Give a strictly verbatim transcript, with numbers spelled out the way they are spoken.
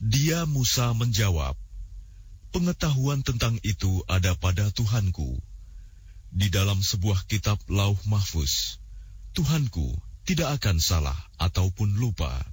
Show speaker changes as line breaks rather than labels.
Dia Musa menjawab, "Pengetahuan tentang itu ada pada Tuhanku. Di dalam sebuah kitab lauh mahfuz, Tuhanku tidak akan salah ataupun lupa."